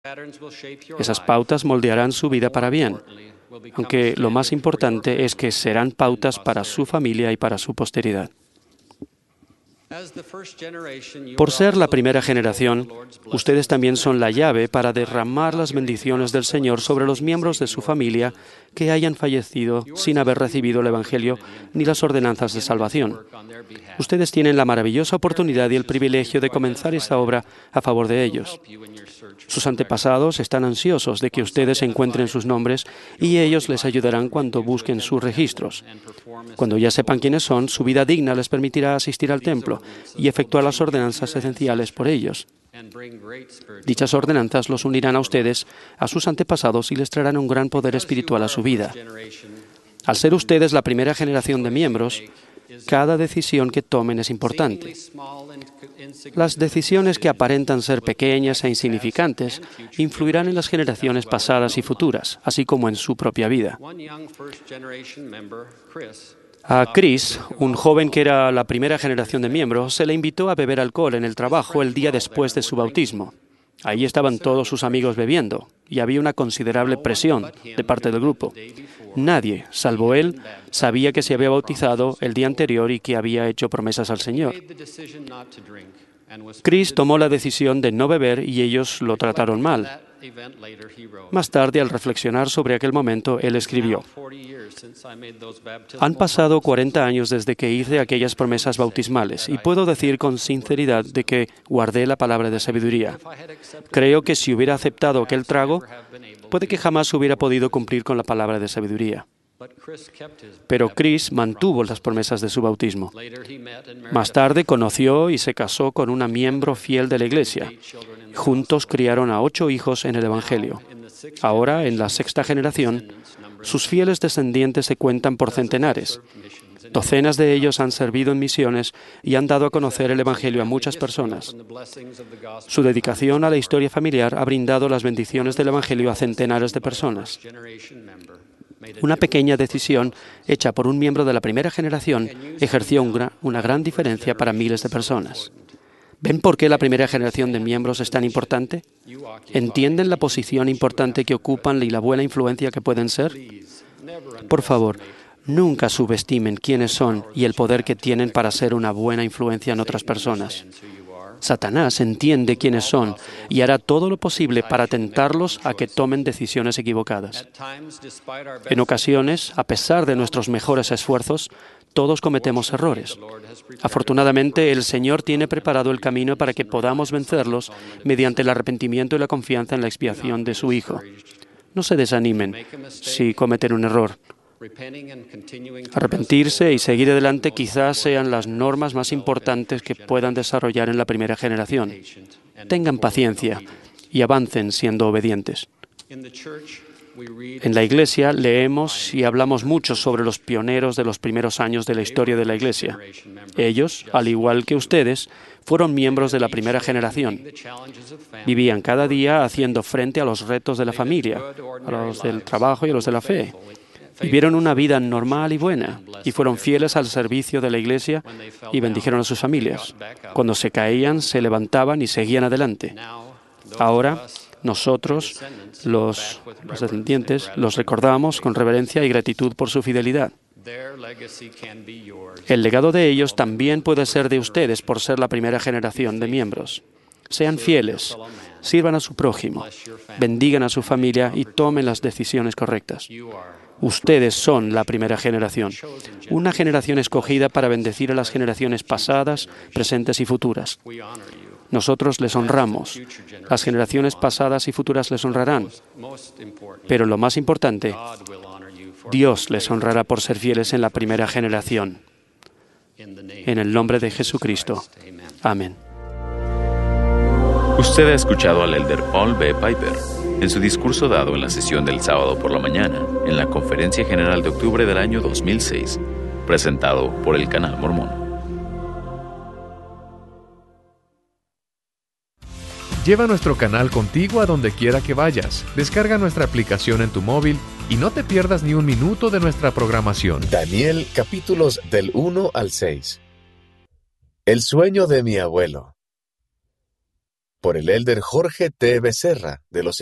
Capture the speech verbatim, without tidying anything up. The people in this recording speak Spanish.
Esas pautas moldearán su vida para bien, aunque lo más importante es que serán pautas para su familia y para su posteridad. Por ser la primera generación, ustedes también son la llave para derramar las bendiciones del Señor sobre los miembros de su familia que hayan fallecido sin haber recibido el Evangelio ni las ordenanzas de salvación. Ustedes tienen la maravillosa oportunidad y el privilegio de comenzar esta obra a favor de ellos. Sus antepasados están ansiosos de que ustedes encuentren sus nombres y ellos les ayudarán cuando busquen sus registros. Cuando ya sepan quiénes son, su vida digna les permitirá asistir al templo y efectuar las ordenanzas esenciales por ellos. Dichas ordenanzas los unirán a ustedes, a sus antepasados, y les traerán un gran poder espiritual a su vida. Al ser ustedes la primera generación de miembros, cada decisión que tomen es importante. Las decisiones que aparentan ser pequeñas e insignificantes influirán en las generaciones pasadas y futuras, así como en su propia vida. A Chris, un joven que era la primera generación de miembros, se le invitó a beber alcohol en el trabajo el día después de su bautismo. Ahí estaban todos sus amigos bebiendo y había una considerable presión de parte del grupo. Nadie, salvo él, sabía que se había bautizado el día anterior y que había hecho promesas al Señor. Chris tomó la decisión de no beber y ellos lo trataron mal. Más tarde, al reflexionar sobre aquel momento, él escribió: han pasado cuarenta años desde que hice aquellas promesas bautismales y puedo decir con sinceridad de que guardé la palabra de sabiduría. Creo que si hubiera aceptado aquel trago, puede que jamás hubiera podido cumplir con la palabra de sabiduría. Pero Chris mantuvo las promesas de su bautismo. Más tarde conoció y se casó con una miembro fiel de la Iglesia. Juntos criaron a ocho hijos en el Evangelio. Ahora, en la sexta generación, sus fieles descendientes se cuentan por centenares. Docenas de ellos han servido en misiones y han dado a conocer el Evangelio a muchas personas. Su dedicación a la historia familiar ha brindado las bendiciones del Evangelio a centenares de personas. Una pequeña decisión hecha por un miembro de la primera generación ejerció un gra- una gran diferencia para miles de personas. ¿Ven por qué la primera generación de miembros es tan importante? ¿Entienden la posición importante que ocupan y la buena influencia que pueden ser? Por favor, nunca subestimen quiénes son y el poder que tienen para ser una buena influencia en otras personas. Satanás entiende quiénes son y hará todo lo posible para tentarlos a que tomen decisiones equivocadas. En ocasiones, a pesar de nuestros mejores esfuerzos, todos cometemos errores. Afortunadamente, el Señor tiene preparado el camino para que podamos vencerlos mediante el arrepentimiento y la confianza en la expiación de su Hijo. No se desanimen si cometen un error. Arrepentirse y seguir adelante quizás sean las normas más importantes que puedan desarrollar en la primera generación. Tengan paciencia y avancen siendo obedientes. En la Iglesia leemos y hablamos mucho sobre los pioneros de los primeros años de la historia de la Iglesia. Ellos, al igual que ustedes, fueron miembros de la primera generación. Vivían cada día haciendo frente a los retos de la familia, a los del trabajo y a los de la fe. Vivieron una vida normal y buena y fueron fieles al servicio de la Iglesia y bendijeron a sus familias. Cuando se caían, se levantaban y seguían adelante. Ahora, nosotros, los, los descendientes, los recordamos con reverencia y gratitud por su fidelidad. El legado de ellos también puede ser de ustedes por ser la primera generación de miembros. Sean fieles, sirvan a su prójimo, bendigan a su familia y tomen las decisiones correctas. Ustedes son la primera generación, una generación escogida para bendecir a las generaciones pasadas, presentes y futuras. Nosotros les honramos, las generaciones pasadas y futuras les honrarán, pero lo más importante, Dios les honrará por ser fieles en la primera generación. En el nombre de Jesucristo. Amén. Usted ha escuchado al elder Paul B. Piper en su discurso dado en la sesión del sábado por la mañana en la Conferencia General de octubre del año dos mil seis, presentado por el Canal Mormón. Lleva nuestro canal contigo a donde quiera que vayas. Descarga nuestra aplicación en tu móvil y no te pierdas ni un minuto de nuestra programación. Daniel, capítulos del uno al seis. El sueño de mi abuelo. por el elder Jorge T. Becerra, de los